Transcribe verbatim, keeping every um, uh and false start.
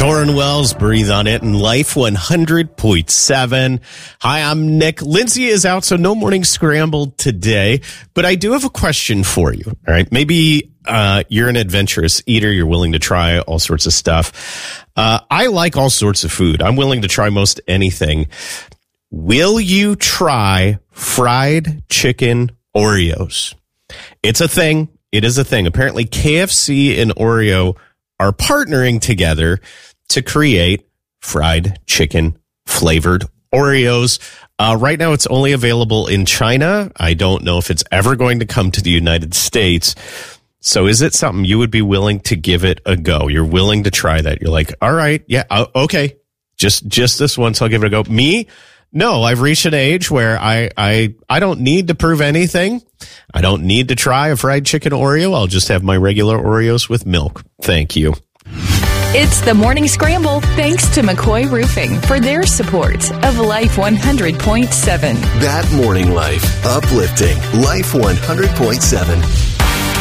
Doran Wells, Breathe on It, and Life one hundred point seven. Hi, I'm Nick. Lindsay is out, so no morning scramble today. But I do have a question for you. All right. Maybe uh, you're an adventurous eater. You're willing to try all sorts of stuff. Uh, I like all sorts of food. I'm willing to try most anything. Will you try fried chicken Oreos? It's a thing. It is a thing. Apparently, K F C and Oreo are partnering together to create fried chicken flavored Oreos. Uh, right now, it's only available in China. I don't know if it's ever going to come to the United States. So is it something you would be willing to give it a go? You're willing to try that. You're like, all right, yeah, uh, okay. Just, just this once, I'll give it a go. Me? No, I've reached an age where I, I, I don't need to prove anything. I don't need to try a fried chicken Oreo. I'll just have my regular Oreos with milk. Thank you. It's the Morning Scramble, thanks to McCoy Roofing for their support of Life one hundred point seven. That morning life, uplifting Life one hundred point seven.